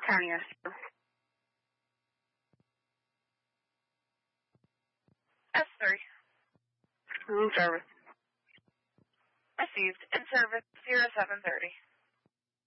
Tanya. S3. Room service. Received. In service 0730.